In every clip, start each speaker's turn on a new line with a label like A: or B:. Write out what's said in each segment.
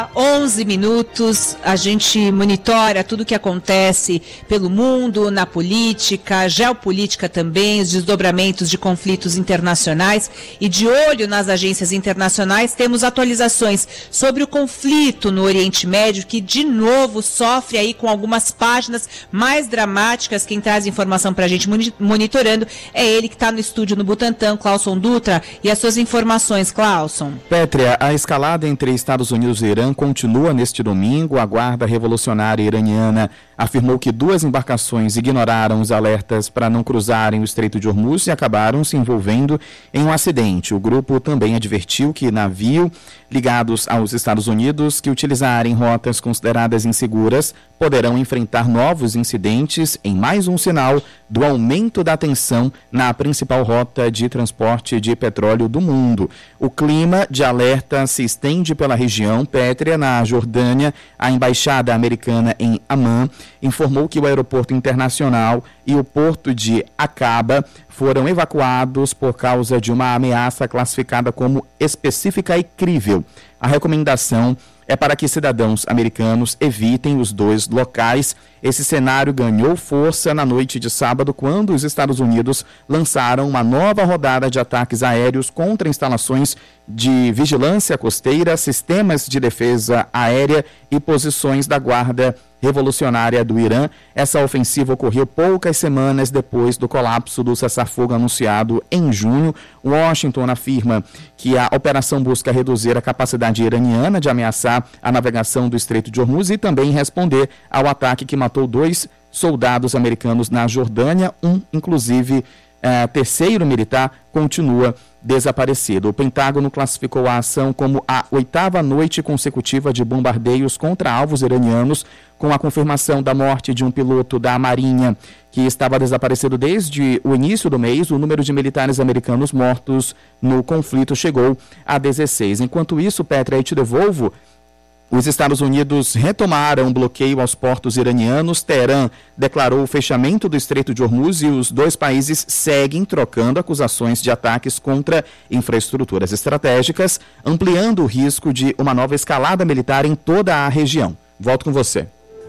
A: 11 minutos, a gente monitora tudo o que acontece pelo mundo, na política, geopolítica também, os desdobramentos de conflitos internacionais e de olho nas agências internacionais, temos atualizações sobre o conflito no Oriente Médio, que de novo sofre aí com algumas páginas mais dramáticas. Quem traz informação para a gente monitorando é ele que está no estúdio no Butantã, Clauson Dutra, e as suas informações, Clauson.
B: Pétrea, a escalada entre Estados Unidos e Irã continua neste domingo. A Guarda Revolucionária Iraniana afirmou que 2 embarcações ignoraram os alertas para não cruzarem o Estreito de Hormuz e acabaram se envolvendo em um acidente. O grupo também advertiu que navios ligados aos Estados Unidos que utilizarem rotas consideradas inseguras poderão enfrentar novos incidentes, em mais um sinal do aumento da tensão na principal rota de transporte de petróleo do mundo. O clima de alerta se estende pela região. Pétrea, na Jordânia, a embaixada americana em Amman informou que o aeroporto internacional e o porto de Aqaba foram evacuados por causa de uma ameaça classificada como específica e crível. A recomendação é para que cidadãos americanos evitem os 2 locais. Esse cenário ganhou força na noite de sábado, quando os Estados Unidos lançaram uma nova rodada de ataques aéreos contra instalações de vigilância costeira, sistemas de defesa aérea e posições da Guarda Revolucionária do Irã. Essa ofensiva ocorreu poucas semanas depois do colapso do cessar-fogo anunciado em junho. Washington afirma que a operação busca reduzir a capacidade iraniana de ameaçar a navegação do Estreito de Hormuz e também responder ao ataque que matou 2 soldados americanos na Jordânia. Inclusive, terceiro militar continua desaparecido. O Pentágono classificou a ação como a 8ª noite consecutiva de bombardeios contra alvos iranianos, com a confirmação da morte de um piloto da Marinha que estava desaparecido desde o início do mês. O número de militares americanos mortos no conflito chegou a 16. Enquanto isso, Petra, eu te devolvo. Os Estados Unidos retomaram o bloqueio aos portos iranianos. Teherã declarou o fechamento do Estreito de Hormuz e os 2 países seguem trocando acusações de ataques contra infraestruturas estratégicas, ampliando o risco de uma nova escalada militar em toda a região. Volto com você.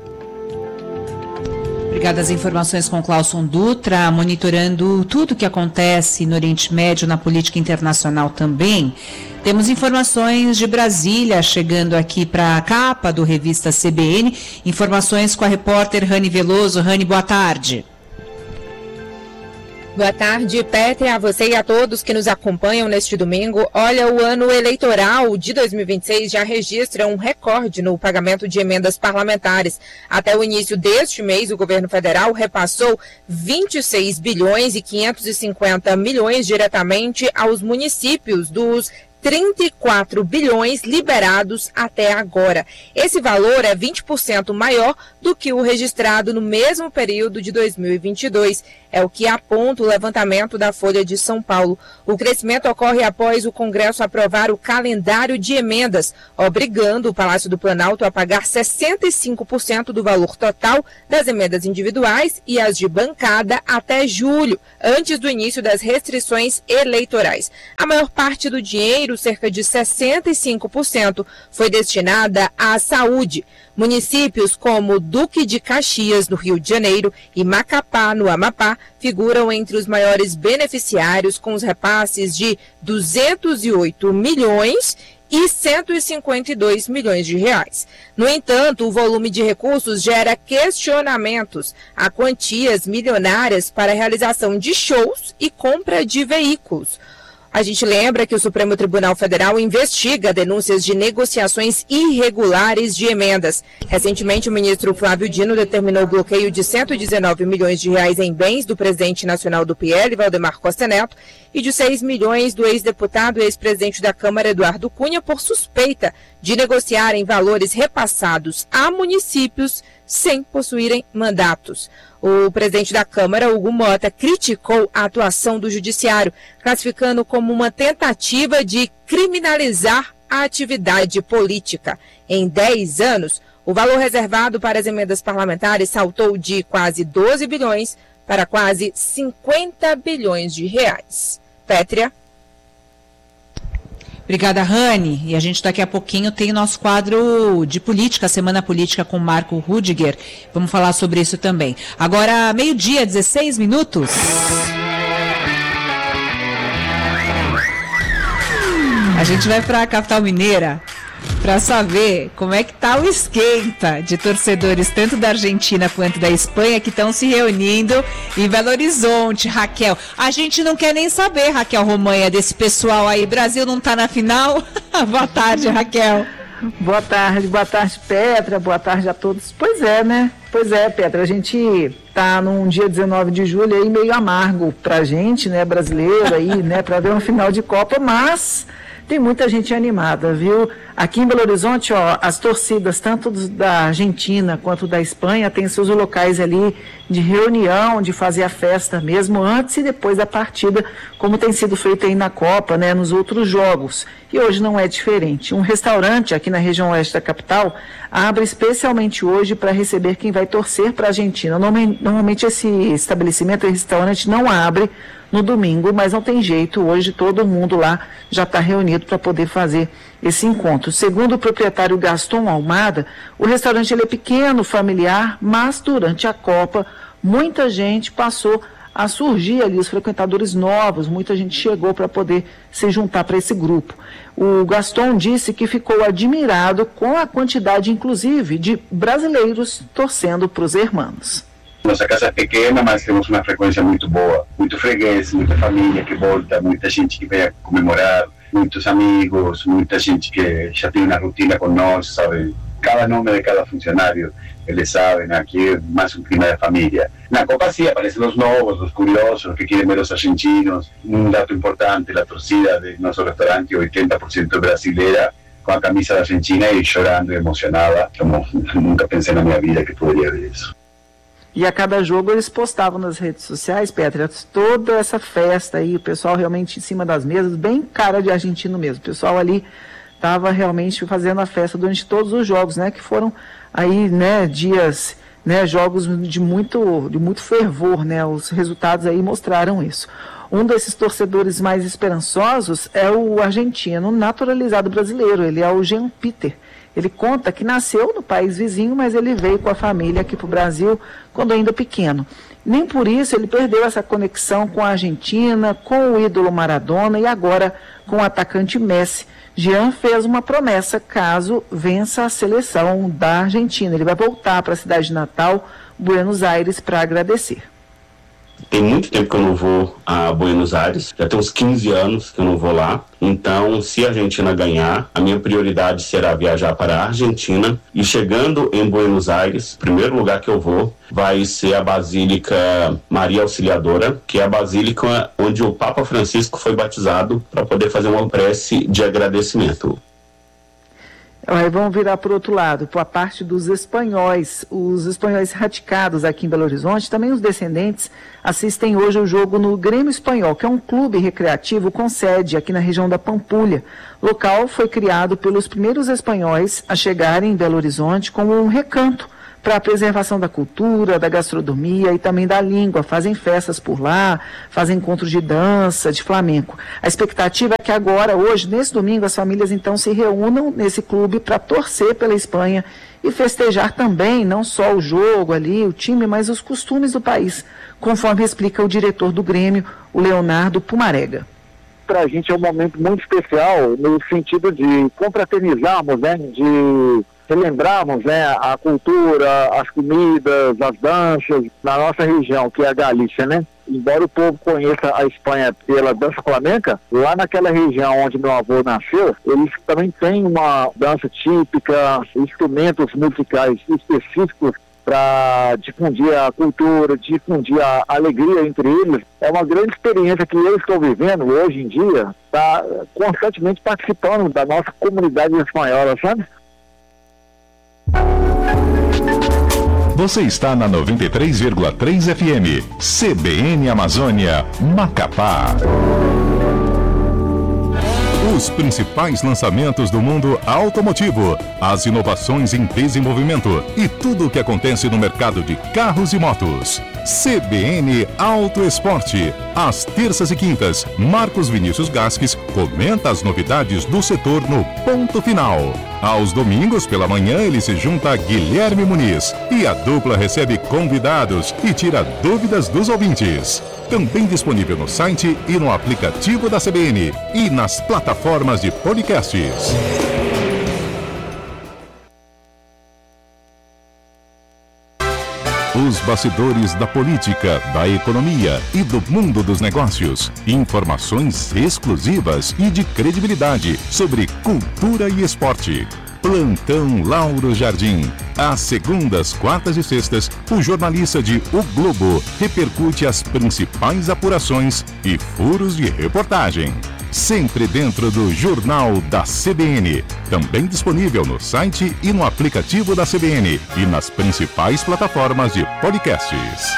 A: Obrigada. As informações com Clauson Dutra, monitorando tudo o que acontece no Oriente Médio, na política internacional também. Temos informações de Brasília chegando aqui para a capa do Revista CBN. Informações com a repórter Rani Veloso. Rani, boa tarde.
C: Boa tarde, Pétrea, a você e a todos que nos acompanham neste domingo. Olha, o ano eleitoral de 2026 já registra um recorde no pagamento de emendas parlamentares. Até o início deste mês, o governo federal repassou 26 bilhões e 550 milhões diretamente aos municípios dos 34 bilhões liberados até agora. Esse valor é 20% maior do que o registrado no mesmo período de 2022. É o que aponta o levantamento da Folha de São Paulo. O crescimento ocorre após o Congresso aprovar o calendário de emendas, obrigando o Palácio do Planalto a pagar 65% do valor total das emendas individuais e as de bancada até julho, antes do início das restrições eleitorais. A maior parte do dinheiro, cerca de 65%, foi destinada à saúde. Municípios como Duque de Caxias, no Rio de Janeiro, e Macapá, no Amapá, figuram entre os maiores beneficiários, com os repasses de 208 milhões e 152 milhões de reais. No entanto, o volume de recursos gera questionamentos a quantias milionárias para a realização de shows e compra de veículos. A gente lembra que o Supremo Tribunal Federal investiga denúncias de negociações irregulares de emendas. Recentemente, o ministro Flávio Dino determinou o bloqueio de 119 milhões de reais em bens do presidente nacional do PL, Valdemar Costa Neto, e de 6 milhões do ex-deputado e ex-presidente da Câmara, Eduardo Cunha, por suspeita de negociarem valores repassados a municípios sem possuírem mandatos. O presidente da Câmara, Hugo Mota, criticou a atuação do Judiciário, classificando como uma tentativa de criminalizar a atividade política. Em 10 anos, o valor reservado para as emendas parlamentares saltou de quase 12 bilhões para quase 50 bilhões de reais. Pétrea.
A: Obrigada, Rani. E a gente daqui a pouquinho tem o nosso quadro de política, Semana Política com Marco Rudiger. Vamos falar sobre isso também. Agora, 12h, 16 minutos. A gente vai para a capital mineira para saber como é que tá o esquenta de torcedores tanto da Argentina quanto da Espanha que estão se reunindo em Belo Horizonte. Raquel, a gente não quer nem saber, Raquel Romanha, desse pessoal aí. Brasil não tá na final? Boa tarde, Raquel.
D: Boa tarde, Petra, boa tarde a todos. Pois é, né? Pois é, Petra, a gente tá num dia 19 de julho aí meio amargo pra gente, né, brasileiro aí, né, pra ver uma final de Copa, mas tem muita gente animada, viu? Aqui em Belo Horizonte, ó, as torcidas, tanto da Argentina quanto da Espanha, têm seus locais ali de reunião, de fazer a festa mesmo, antes e depois da partida, como tem sido feito aí na Copa, né, nos outros jogos. E hoje não é diferente. Um restaurante aqui na região oeste da capital abre especialmente hoje para receber quem vai torcer para a Argentina. Normalmente esse estabelecimento, esse restaurante não abre no domingo, mas não tem jeito, hoje todo mundo lá já está reunido para poder fazer esse encontro. Segundo o proprietário Gaston Almada, o restaurante ele é pequeno, familiar, mas durante a Copa muita gente passou a surgir ali, os frequentadores novos, muita gente chegou para poder se juntar para esse grupo. O Gaston disse que ficou admirado com a quantidade, inclusive, de brasileiros torcendo para os hermanos.
E: Nossa casa é pequena, mas temos uma frequência muito boa, muito freguês, muita família que volta, muita gente que vem a comemorar, muitos amigos, muita gente que já tem uma rotina com nós, sabe? Cada nome de cada funcionário, eles sabem, aqui é mais um clima de família. Na Copa sim, aparecem os novos, os curiosos, os que querem ver os argentinos. Um dado importante, a torcida de nosso restaurante, 80% brasileira, com a camisa da Argentina e chorando, emocionada, como nunca pensei na minha vida que poderia ver isso.
D: E a cada jogo eles postavam nas redes sociais, Petra, toda essa festa aí, o pessoal realmente em cima das mesas, bem cara de argentino mesmo. O pessoal ali estava realmente fazendo a festa durante todos os jogos, né? Que foram aí, né, dias, né, jogos de muito fervor, né? Os resultados aí mostraram isso. Um desses torcedores mais esperançosos é o argentino naturalizado brasileiro, ele é o Jean Peter. Ele conta que nasceu no país vizinho, mas ele veio com a família aqui para o Brasil quando ainda pequeno. Nem por isso ele perdeu essa conexão com a Argentina, com o ídolo Maradona e agora com o atacante Messi. Jean fez uma promessa caso vença a seleção da Argentina. Ele vai voltar para a cidade natal, Buenos Aires, para agradecer.
F: Tem muito tempo que eu não vou a Buenos Aires, já tem uns 15 anos que eu não vou lá. Então, se a Argentina ganhar, a minha prioridade será viajar para a Argentina. E chegando em Buenos Aires, o primeiro lugar que eu vou vai ser a Basílica Maria Auxiliadora, que é a basílica onde o Papa Francisco foi batizado, para poder fazer uma prece de agradecimento.
D: Aí vamos virar para o outro lado, para a parte dos espanhóis. Os espanhóis radicados aqui em Belo Horizonte, também os descendentes, assistem hoje o jogo no Grêmio Espanhol, que é um clube recreativo com sede aqui na região da Pampulha. O local foi criado pelos primeiros espanhóis a chegarem em Belo Horizonte como um recanto para a preservação da cultura, da gastronomia e também da língua. Fazem festas por lá, fazem encontros de dança, de flamenco. A expectativa é que agora, hoje, nesse domingo, as famílias então se reúnam nesse clube para torcer pela Espanha e festejar também, não só o jogo ali, o time, mas os costumes do país, conforme explica o diretor do Grêmio, o Leonardo Pumarega.
G: Para a gente é um momento muito especial no sentido de confraternizarmos, né, de relembrarmos, né, a cultura, as comidas, as danças na nossa região, que é a Galícia, né? Embora o povo conheça a Espanha pela dança flamenca, lá naquela região onde meu avô nasceu, eles também têm uma dança típica, instrumentos musicais específicos para difundir a cultura, difundir a alegria entre eles. É uma grande experiência que eu estou vivendo hoje em dia, tá constantemente participando da nossa comunidade espanhola, sabe?
H: Você está na 93,3 FM, CBN Amazônia, Macapá. Os principais lançamentos do mundo automotivo, as inovações em desenvolvimento e tudo o que acontece no mercado de carros e motos. CBN Auto Esporte, Às terças e quintas, Marcos Vinícius Gasques comenta as novidades do setor no Ponto Final. Aos domingos pela manhã ele se junta a Guilherme Muniz e a dupla recebe convidados e tira dúvidas dos ouvintes. Também disponível no site e no aplicativo da CBN e nas plataformas de podcasts. Os bastidores da política, da economia e do mundo dos negócios. Informações exclusivas e de credibilidade sobre cultura e esporte. Plantão Lauro Jardim. Às segundas, quartas e sextas, o jornalista de O Globo repercute as principais apurações e furos de reportagem. Sempre dentro do Jornal da CBN. Também disponível no site e no aplicativo da CBN e nas principais plataformas de podcasts.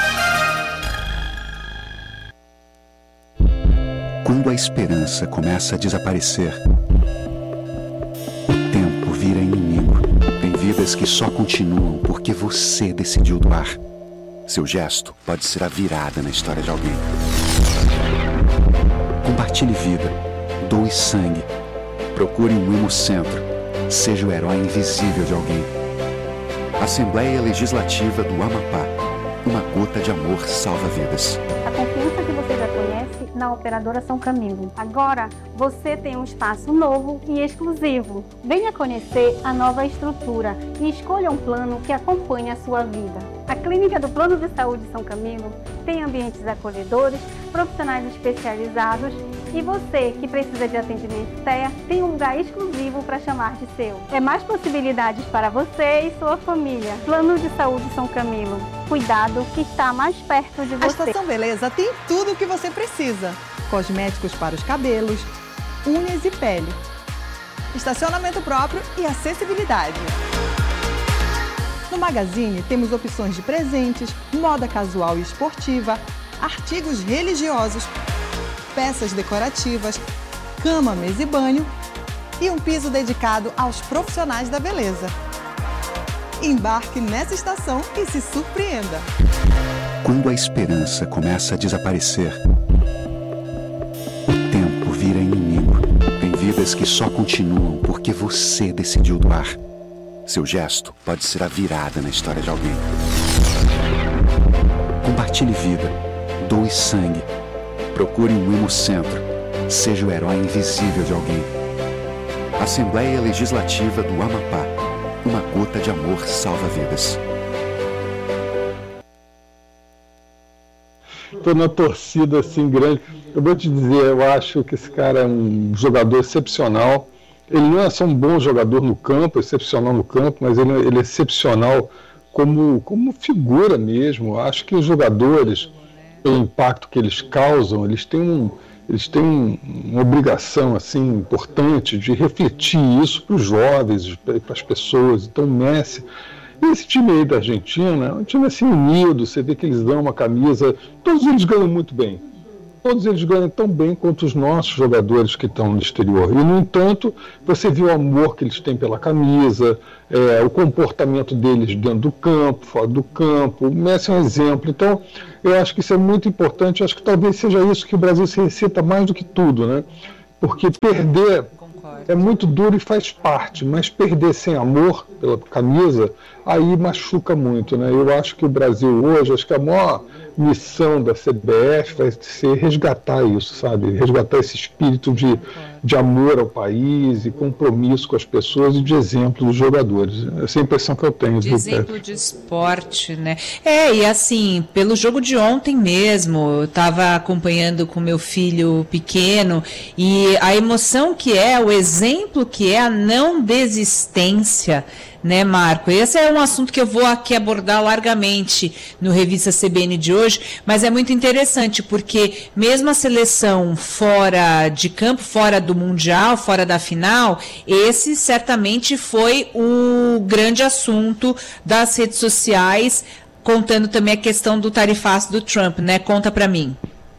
I: Quando a esperança começa a desaparecer, o tempo vira inimigo. Tem vidas que só continuam porque você decidiu doar. Seu gesto pode ser a virada na história de alguém. Compartilhe vida, doe sangue, procure um Hemocentro, seja o herói invisível de alguém. Assembleia Legislativa do Amapá, uma gota de amor salva vidas.
J: A confiança que você já conhece na Operadora São Camilo. Agora você tem um espaço novo e exclusivo. Venha conhecer a nova estrutura e escolha um plano que acompanhe a sua vida. A Clínica do Plano de Saúde São Camilo tem ambientes acolhedores, profissionais especializados e você que precisa de atendimento TEA tem um lugar exclusivo para chamar de seu. É mais possibilidades para você e sua família. Plano de Saúde São Camilo. Cuidado que está mais perto de você.
K: A Estação Beleza tem tudo o que você precisa. Cosméticos para os cabelos, unhas e pele. Estacionamento próprio e acessibilidade. No Magazine temos opções de presentes, moda casual e esportiva, artigos religiosos, peças decorativas, cama, mesa e banho e um piso dedicado aos profissionais da beleza. Embarque nessa estação e se surpreenda.
I: Quando a esperança começa a desaparecer, o tempo vira inimigo. Tem vidas que só continuam porque você decidiu doar. Seu gesto pode ser a virada na história de alguém. Compartilhe vida, doe sangue, procure um Hemocentro, seja o herói invisível de alguém. Assembleia Legislativa do Amapá, uma gota de amor salva vidas.
L: Estou na torcida assim grande. Eu vou te dizer, eu acho que esse cara é um jogador excepcional. Ele não é só um bom jogador no campo, excepcional no campo, mas ele é excepcional como figura mesmo. Eu acho que os jogadores, pelo impacto que eles causam, eles têm uma obrigação assim importante de refletir isso para os jovens, para as pessoas. Então o Messi, e esse time aí da Argentina, é um time assim unido, você vê que eles dão uma camisa, todos eles ganham muito bem. Todos eles ganham tão bem quanto os nossos jogadores que estão no exterior. E, no entanto, você vê o amor que eles têm pela camisa, o comportamento deles dentro do campo, fora do campo. O Messi é um exemplo. Então, eu acho que isso é muito importante. Eu acho que talvez seja isso que o Brasil se recita mais do que tudo, né? Porque perder é muito duro e faz parte, mas perder sem amor pela camisa, aí machuca muito, né? Eu acho que o Brasil hoje, acho que a maior missão da CBF vai ser resgatar isso, sabe? Resgatar esse espírito de amor ao país e compromisso com as pessoas e de exemplo dos jogadores. Essa é a impressão que eu tenho.
A: De exemplo de esporte, né? E assim, pelo jogo de ontem mesmo, eu estava acompanhando com meu filho pequeno e a emoção que é, o exemplo que é a não desistência, né, Marco? Esse é um assunto que eu vou aqui abordar largamente no Revista CBN de hoje, mas é muito interessante, porque mesmo a seleção fora de campo, fora do Mundial, fora da final, esse certamente foi o grande assunto das redes sociais, contando também a questão do tarifaço do Trump, né? Conta para mim.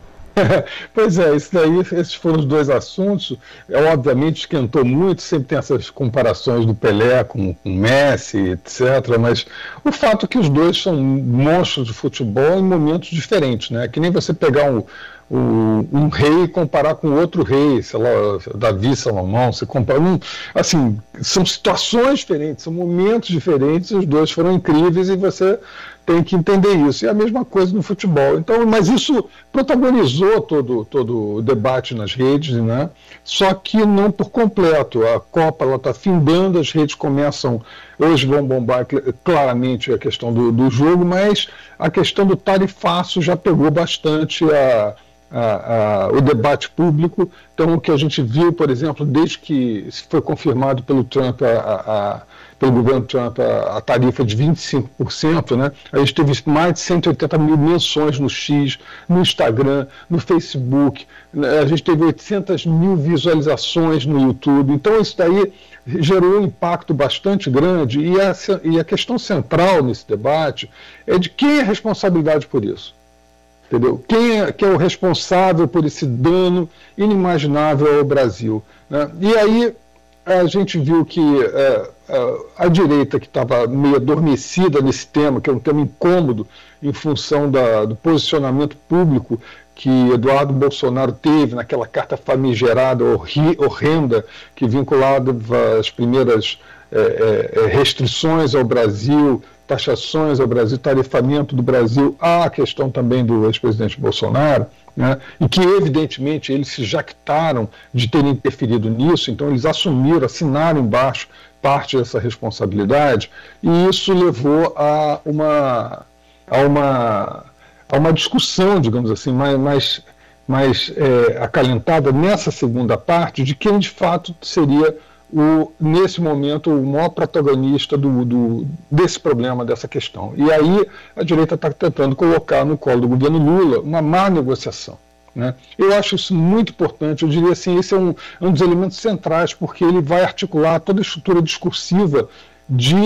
L: Pois é, esses foram os dois assuntos. Obviamente esquentou muito, sempre tem essas comparações do Pelé com o Messi, etc. Mas o fato é que os dois são monstros de futebol em momentos diferentes, né? Que nem você pegar um rei e comparar com outro rei, sei lá, Davi, Salomão, você compara, assim, são situações diferentes, são momentos diferentes, os dois foram incríveis e você tem que entender isso. E a mesma coisa no futebol. Então, mas isso protagonizou todo o debate nas redes, né? Só que não por completo. A Copa está findando, as redes começam, hoje vão bombar claramente a questão do jogo, mas a questão do tarifaço já pegou bastante o debate público. Então, o que a gente viu, por exemplo, desde que foi confirmado pelo Trump, pelo governo Trump, a tarifa de 25%, né? A gente teve mais de 180 mil menções no X, no Instagram, no Facebook, a gente teve 800 mil visualizações no YouTube. Então, isso daí gerou um impacto bastante grande, e a questão central nesse debate é de quem é a responsabilidade por isso. Entendeu? Quem é o responsável por esse dano inimaginável ao Brasil, né? E aí a gente viu que a direita, que estava meio adormecida nesse tema, que é um tema incômodo em função do posicionamento público que Eduardo Bolsonaro teve naquela carta famigerada, horrenda, que vinculava as primeiras restrições ao Brasil, taxações ao Brasil, tarifamento do Brasil, à questão também do ex-presidente Bolsonaro, né, e que evidentemente eles se jactaram de terem interferido nisso, então eles assinaram embaixo parte dessa responsabilidade, e isso levou a uma discussão, digamos assim, mais acalentada nessa segunda parte, de quem de fato seria nesse momento o maior protagonista desse problema, dessa questão. E aí a direita está tentando colocar no colo do governo Lula uma má negociação, né? Eu acho isso muito importante. Eu diria assim, esse é um dos elementos centrais, porque ele vai articular toda a estrutura discursiva de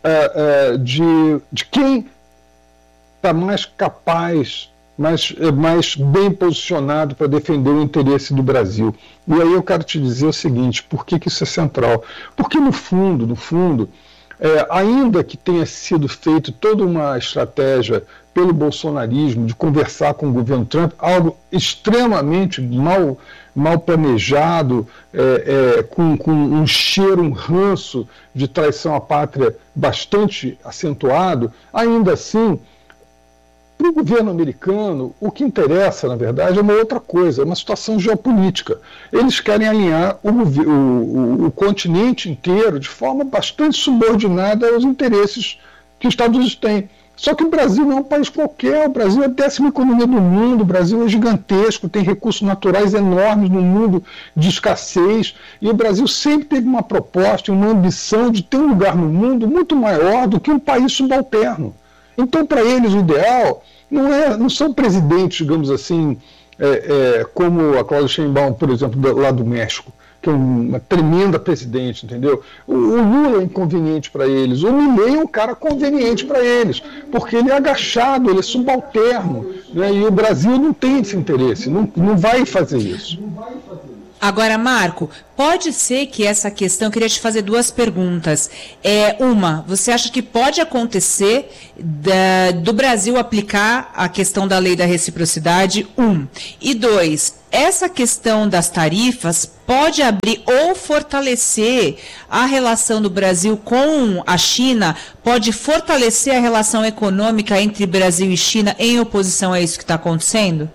L: quem está mais capaz, mais bem posicionado para defender o interesse do Brasil. E aí eu quero te dizer o seguinte: por que isso é central? Porque no fundo, ainda que tenha sido feito toda uma estratégia pelo bolsonarismo de conversar com o governo Trump, algo extremamente mal planejado, com um cheiro, um ranço de traição à pátria bastante acentuado, ainda assim, para o governo americano, o que interessa, na verdade, é uma outra coisa, é uma situação geopolítica. Eles querem alinhar o continente inteiro de forma bastante subordinada aos interesses que os Estados Unidos têm. Só que o Brasil não é um país qualquer, o Brasil é a 10ª economia do mundo, o Brasil é gigantesco, tem recursos naturais enormes no mundo de escassez, e o Brasil sempre teve uma proposta, uma ambição de ter um lugar no mundo muito maior do que um país subalterno. Então, para eles, o ideal não são presidentes, digamos assim, como a Claudia Sheinbaum, por exemplo, lá do México, que é uma tremenda presidente, entendeu? O Lula é inconveniente para eles, o Milei é um cara conveniente para eles, porque ele é agachado, ele é subalterno, né? E o Brasil não tem esse interesse, não vai fazer isso.
A: Agora, Marco, pode ser que essa questão, eu queria te fazer duas perguntas. Uma, você acha que pode acontecer do Brasil aplicar a questão da lei da reciprocidade? E dois, essa questão das tarifas pode abrir ou fortalecer a relação do Brasil com a China, pode fortalecer a relação econômica entre Brasil e China em oposição a isso que está acontecendo?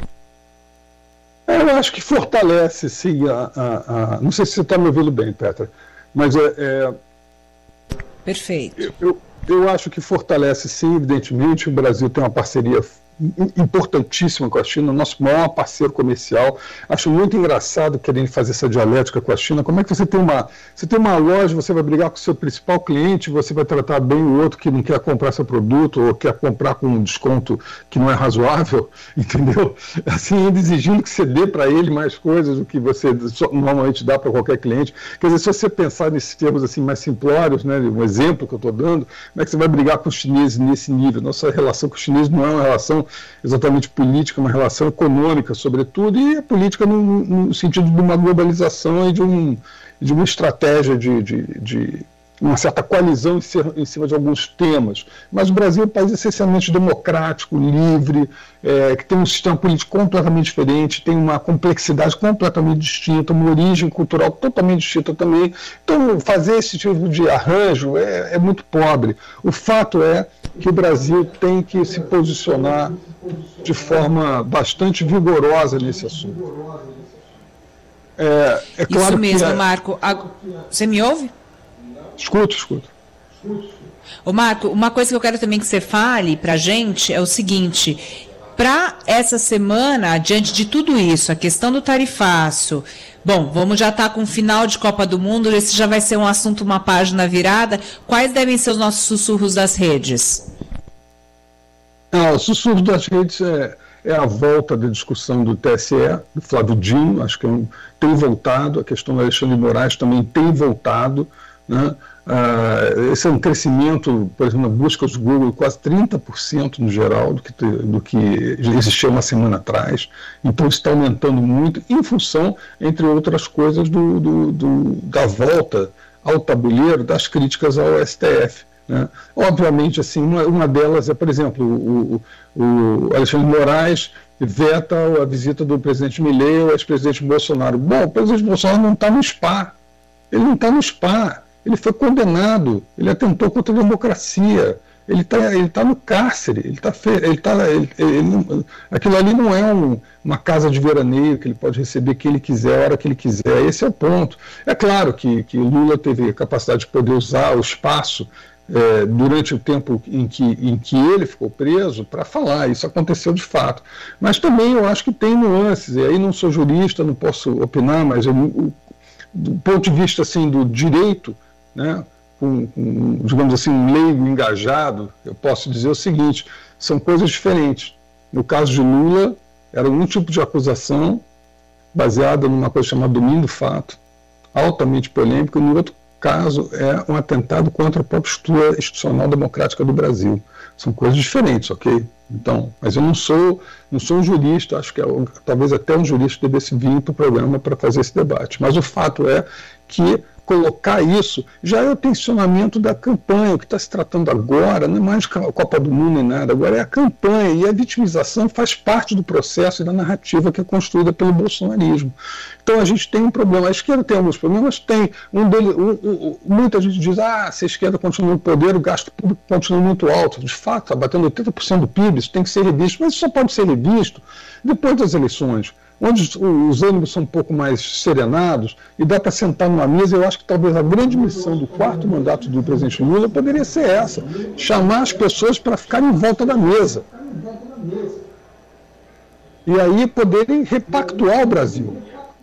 L: Eu acho que fortalece, sim, não sei se você está me ouvindo bem, Petra, mas
A: Perfeito.
L: Eu acho que fortalece, sim, evidentemente. O Brasil tem uma parceria importantíssima com a China, nosso maior parceiro comercial. Acho muito engraçado querendo fazer essa dialética com a China. Como é que você tem uma loja, você vai brigar com o seu principal cliente, você vai tratar bem o outro que não quer comprar seu produto ou quer comprar com um desconto que não é razoável, entendeu? Assim, exigindo que você dê para ele mais coisas do que você normalmente dá para qualquer cliente. Quer dizer, se você pensar nesses termos assim mais simplórios, né, um exemplo que eu estou dando, como é que você vai brigar com os chineses nesse nível? Nossa relação com os chineses não é uma relação exatamente política, uma relação econômica, sobretudo, e a política no sentido de uma globalização e de uma estratégia de uma certa coalizão em cima de alguns temas. Mas o Brasil é um país essencialmente democrático, livre, que tem um sistema político completamente diferente, tem uma complexidade completamente distinta, uma origem cultural totalmente distinta também. Então, fazer esse tipo de arranjo é muito pobre. O fato é que o Brasil tem que se posicionar de forma bastante vigorosa nesse assunto. É claro.
A: Isso mesmo,
L: que
A: Marco. Você me ouve?
L: Escuto.
A: Ô Marco, uma coisa que eu quero também que você fale para a gente é o seguinte: para essa semana, diante de tudo isso, a questão do tarifaço, bom, vamos já estar com o final de Copa do Mundo, esse já vai ser um assunto, uma página virada. Quais devem ser os nossos sussurros das redes?
L: O sussurro das redes é a volta da discussão do TSE, do Flávio Dino, acho que tem voltado, a questão do Alexandre de Moraes também tem voltado, né? Esse é um crescimento, por exemplo, na busca do Google, quase 30% no geral do que existia uma semana atrás. Então isso está aumentando muito em função, entre outras coisas, da volta ao tabuleiro das críticas ao STF. Né? Obviamente, assim, uma delas é, por exemplo, o Alexandre de Moraes veta a visita do presidente Milei ao ex-presidente Bolsonaro. Bom, o presidente Bolsonaro não está no SPA. Ele não está no SPA. Ele foi condenado. Ele atentou contra a democracia. Ele tá no cárcere. Aquilo ali não é uma casa de veraneio que ele pode receber quem ele quiser, a hora que ele quiser. Esse é o ponto. É claro que Lula teve a capacidade de poder usar o espaço durante o tempo em que ele ficou preso para falar, isso aconteceu de fato. Mas também eu acho que tem nuances, e aí não sou jurista, não posso opinar, mas do ponto de vista assim, do direito, né, digamos assim, um leigo engajado, eu posso dizer o seguinte: são coisas diferentes. No caso de Lula, era um tipo de acusação baseada numa coisa chamada domínio do fato, altamente polêmico, e no outro caso é um atentado contra a própria estrutura institucional democrática do Brasil. São coisas diferentes, ok? Então, mas eu não sou um jurista, acho que talvez até um jurista devesse vir para o programa para fazer esse debate. Mas o fato é que colocar isso já é o tensionamento da campanha. O que está se tratando agora não é mais a Copa do Mundo nem nada, agora é a campanha, e a vitimização faz parte do processo e da narrativa que é construída pelo bolsonarismo. Então a gente tem um problema. A esquerda tem alguns problemas? Tem. Muita gente diz, se a esquerda continua no poder, o gasto público continua muito alto. De fato, está batendo 80% do PIB, isso tem que ser revisto, mas isso só pode ser revisto depois das eleições, onde os ânimos são um pouco mais serenados e dá para sentar numa mesa. Eu acho que talvez a grande missão do quarto mandato do presidente Lula poderia ser essa: chamar as pessoas para ficarem em volta da mesa e aí poderem repactuar o Brasil.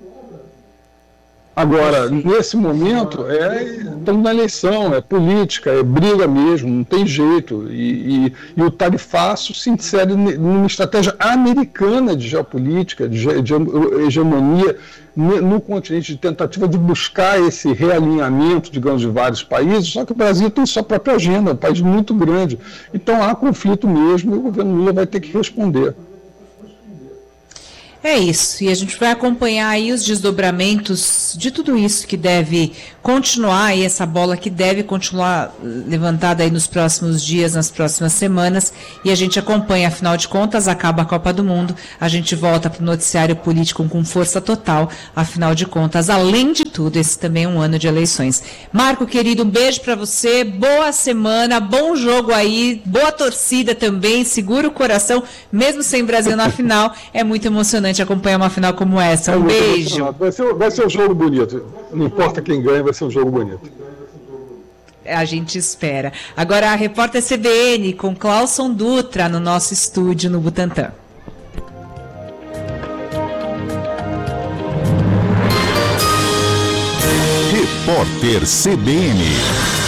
L: Agora, nesse momento, estamos na eleição, é política, é briga mesmo, não tem jeito. E o tarifaço se insere numa estratégia americana de geopolítica, de hegemonia no continente, de tentativa de buscar esse realinhamento, digamos, de vários países, só que o Brasil tem sua própria agenda, é um país muito grande. Então há conflito mesmo e o governo Lula vai ter que responder.
A: É isso, e a gente vai acompanhar aí os desdobramentos de tudo isso que deve continuar, aí essa bola que deve continuar levantada aí nos próximos dias, nas próximas semanas, e a gente acompanha, afinal de contas, acaba a Copa do Mundo, a gente volta para o noticiário político com força total, afinal de contas, além de tudo, esse também é um ano de eleições. Marco, querido, um beijo para você, boa semana, bom jogo aí, boa torcida também, segura o coração, mesmo sem Brasil na final, é muito emocionante acompanhar uma final como essa. Um beijo.
L: Vai ser um jogo bonito. Não importa quem ganha, vai ser um jogo bonito.
A: A gente espera. Agora a repórter CBN com Clauson Dutra no nosso estúdio no Butantã.
H: Repórter CBN.